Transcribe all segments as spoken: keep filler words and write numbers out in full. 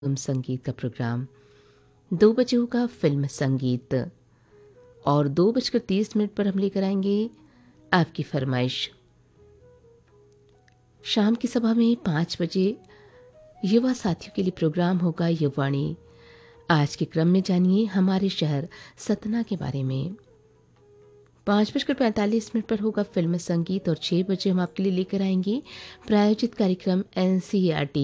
Film संगीत का programme. दो बजे होगा फिल्म संगीत और दो बजकर तीस मिनट पर हम लेकर आएंगे आपकी फरमाइश। शाम की सभा में पाँच बजे युवा साथियों के लिए प्रोग्राम होगा युवाणी। आज के क्रम में जानिए हमारे शहर सतना के बारे में। पाँच बजकर पैंतालीस मिनट पर होगा फिल्म संगीत और छः बजे हम आपके लिए लेकर आएंगे प्रायोजित कार्यक्रम एनसीईआरटी।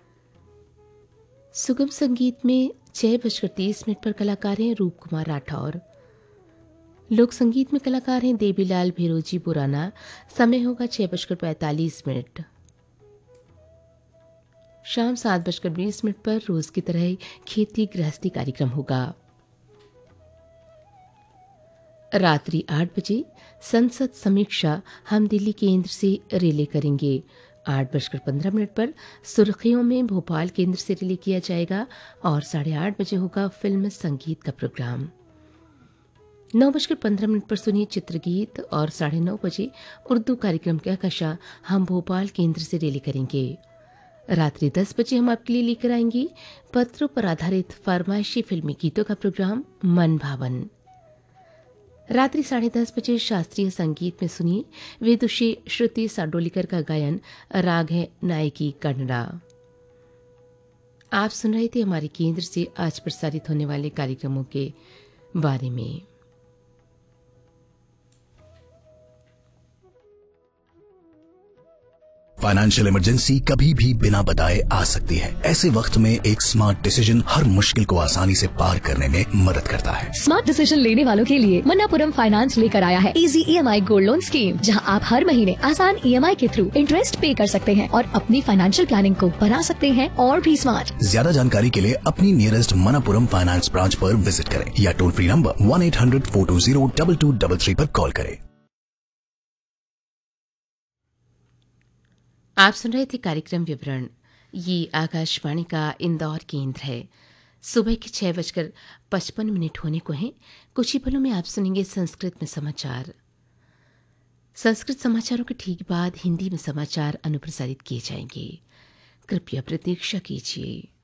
सुगम संगीत में छह बजकर तीस मिनट पर कलाकार हैं रूप कुमार राठौर। लोक संगीत में कलाकार हैं देवीलाल भेरोजी बुराना। समय होगा छह बजकर पैंतालीस मिनट। शाम सात बजकर बीस मिनट पर रोज की तरह खेती गृहस्थी कार्यक्रम होगा। रात्रि आठ बजे संसद समीक्षा हम दिल्ली केंद्र से रिले करेंगे। आठ बजकर पंद्रह मिनट पर सुर्खियों में भोपाल केंद्र से रिले किया जाएगा और साढ़े आठ बजे होगा फिल्म संगीत का प्रोग्राम। नौ बजकर पंद्रह मिनट पर सुनिए चित्रगीत और साढ़े नौ बजे उर्दू कार्यक्रम का कशा हम भोपाल केंद्र से रिले करेंगे। रात्रि दस बजे हम आपके लिए लेकर आएंगे पत्रों पर आधारित फरमाइशी फिल्मी गीतों का प्रोग्राम मन भावन। रात्रि साढ़े दस बजे शास्त्रीय संगीत में सुनिए विदुषी श्रुति साडोलीकर का गायन। राग है नायकी कन्नड़ा। आप सुन रहे थे हमारे केंद्र से आज प्रसारित होने वाले कार्यक्रमों के बारे में। फाइनेंशियल इमरजेंसी कभी भी बिना बताए आ सकती है। ऐसे वक्त में एक स्मार्ट डिसीजन हर मुश्किल को आसानी से पार करने में मदद करता है। स्मार्ट डिसीजन लेने वालों के लिए मन्नापुरम फाइनेंस लेकर आया है easy EMI gold loan scheme, जहां आप हर महीने आसान ईएमआई के थ्रू इंटरेस्ट पे कर सकते हैं और अपनी फाइनेंशियल प्लानिंग को बना सकते हैं और भी स्मार्ट। ज्यादा जानकारी के लिए अपनी नियरेस्ट मन्नापुरम फाइनेंस ब्रांच पर विजिट करें या toll free number one eight hundred four to zero double two double three पर कॉल करें। आप सुन रहे थे कार्यक्रम विवरण। ये आकाशवाणी का इंदौर केंद्र है। सुबह के छह बजकर पचपन मिनट होने को हैं। कुछ ही पलों में आप सुनेंगे संस्कृत में समाचार। संस्कृत समाचारों के ठीक बाद हिंदी में समाचार अनुप्रसारित किए जाएंगे। कृपया प्रतीक्षा कीजिए।